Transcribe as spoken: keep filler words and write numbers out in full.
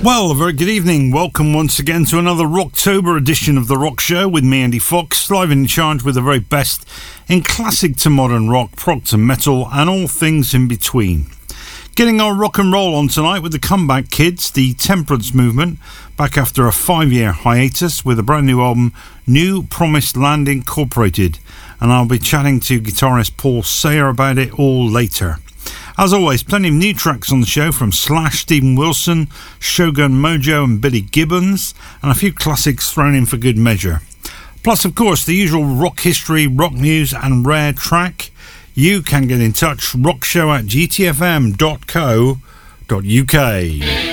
Well, a very good evening. Welcome once again to another Rocktober edition of The Rock Show with me, Andy Fox, live in charge with the very best in classic to modern rock, prog to metal, and all things in between. Getting our rock and roll on tonight with the Comeback Kids, the Temperance Movement, back after a five-year hiatus with a brand new album, New Promised Land Incorporated, and I'll be chatting to guitarist Paul Sayer about it all later. As always, plenty of new tracks on the show from Slash, Stephen Wilson, Shogun Mojo and Billy Gibbons, and a few classics thrown in for good measure. Plus, of course, the usual rock history, rock news and rare track. You can get in touch, rockshow at g t f m dot co dot u k.